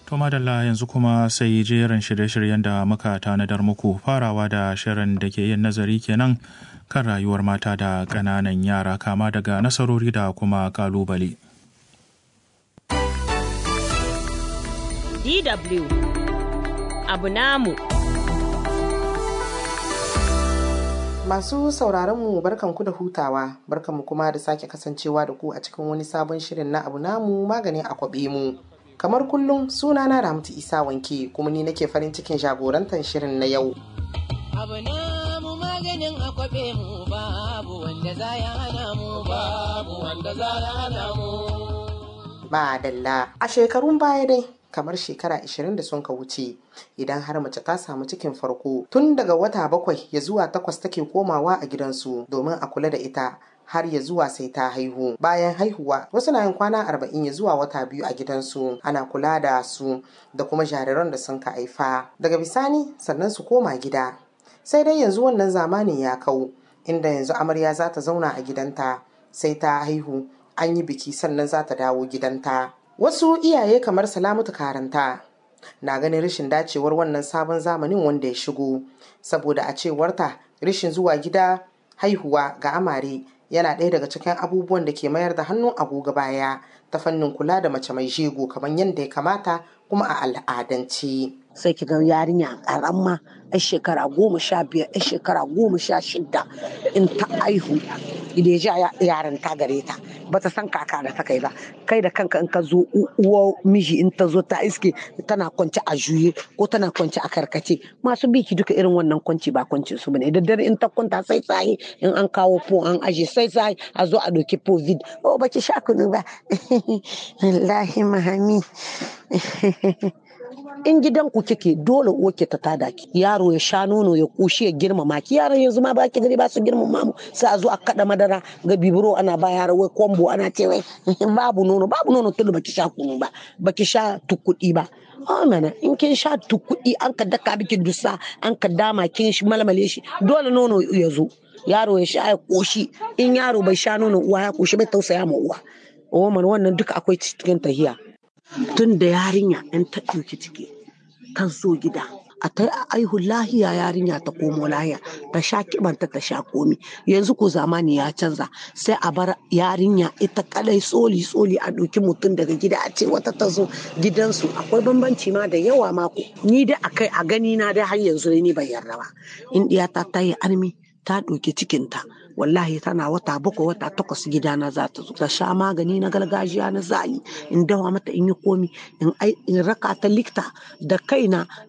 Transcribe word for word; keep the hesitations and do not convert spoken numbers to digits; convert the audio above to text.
To madalla yanzu kuma sai jerin shirye-shiryen da muka tanadar muku, farawa da shirin da ke yin nazari kenan kan rayuwar mata da ƙananan yara, kama daga nasarori da kuma ƙalubale. D W Abu namu. Masu sauraronmu barkanku da hutawa, barkanmu kuma da sake kasancewa da ku a cikin wani sabon shirin na Abu namu magani a kwaɓe mu. Kamar kullum sunana Ramtu Isa Wanke, kuma ni nake farin cikin jagorantar shirin na yau. Abu namu maganin a kwaɓe mu, babu wanda za ya hana mu, babu wanda za ya hana mu. Madalla, a shekarun baya dai kamar shekara ashirin da sun ka wuce, idan har mace ta samu cikin farko, tun daga wata bakwai ya zuwa takwas take komawa a gidansu domin a kula da ita har ya zuwa sai ta haihu. Bayan haihuwa wasu na yin kwana arba'in ya zuwa wata biyu a gidansu, ana kula da su da kuma jariran da sun ka haifa. Daga bisani sannan su koma gida. Sai dai yanzu wannan zamanin ya kau, inda yanzu amarya za ta zauna a gidanta sai ta haihu, an yi biki sannan za ta dawo gidanta. Wasu iyaye kamar Salamatu Karanta na ganin rashin dacewar wannan sabon zamanin wanda ya shigo, saboda a cewarta rashin zuwa gida haihuwa ga amare yana ɗaya daga cikin abubuwan da ke mayar da hannun agogo baya ta fannin kula da mace mai jego kamar yadda ya kamata kuma a al'adance. Sai ki ga yarinya ƙarama a shekara goma sha biyar a shekara goma sha shida in ta aihu ideja yaran ta gare ta bata san kaka da ta kai ba. Kai da kanka in ka zo uwa miji in ta zo ta iske tana kwance a juye ko tana kwance a karkace, masu biki duka irin wannan kwanci ba kwancin su bane. Da dare in ta kwanta sai tsaye in an kawo po an aje sai tsaye a zo a doki covid. Oh baki sha kunu ba wallahi mahami. In gidan ku kike dole uwarki ta tada ki, yaro ya sha nono ya kushi ya girmama ki. Yaran yanzu ma baki gari ba su girmama mu, sai a zo a kada madara ga bibiro ana ba yaro wai kombo ana ce wai babu nono babu nono tun baki sha kunu ba baki sha tukudi ba. Oh mana in kin sha tukudi an ka daka biki dusa an ka dama kin shi malmale shi dole nono ya zo yaro ya sha ya koshi. In yaro bai sha nono uwa ya koshi bai tausaya ma uwa. Oh man wannan duka akwai cikin tahiya. Tun da yarinya in ta ɗauki ciki ta zo gida a ta aihu lahiya, yarinya ta komo lahiya, ta sha kibanta ta sha komi. Yanzu ko zamani ya canza, sai a bar yarinya ita kalai tsoli tsoli a ɗauki mutum daga gida a ce wata ta zo gidansu. Akwai bambanci ma da yawa mako. Ni da akai a gani na dai har yanzu ni ban yarda ba. In ɗiyata ta yi armi ta ɗauki cikinta, wallahi tana wata bakwai wata takwas gidana za ta zo ta sha magani na gargajiya na zali in dawa mata in yi komi in raka ta likta da kaina